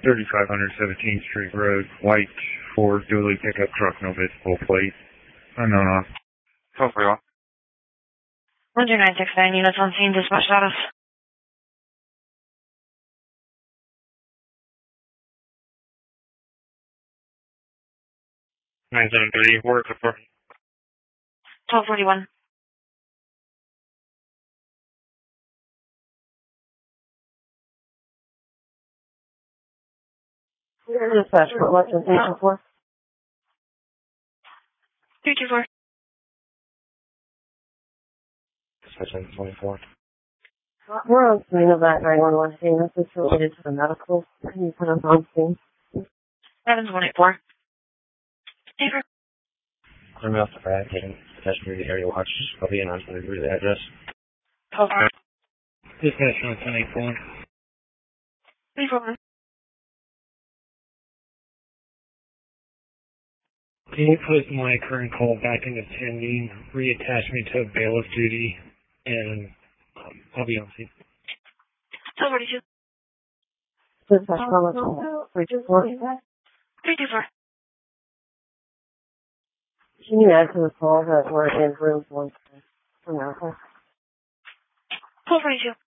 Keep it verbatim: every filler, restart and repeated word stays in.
thirty-five hundred seventeenth Street Road, white Ford dually pickup truck, no visible plate. Unknown on. twelve forty-one. one two nine six nine, units on scene, dispatch status. nine seven three, work report. twelve forty-one. Dispatch, what was it, eight two four? three two four. Dispatch twenty-four. We're on scene of that nine one one scene. This is related to the medical. Can you put us on scene? seven one eight four. Paper. Clear off the Brad, getting attached to the area watch. I'll be in on to the address. twelve four. Dispatch one twenty-four. three four one. Can you put my current call back into pending, reattach me to bailiff duty, and um, I'll be on scene. twelve forty-two. Dispatch, call three two four. three two four. Can you add to the call that we're in room one for medical? twelve forty-two.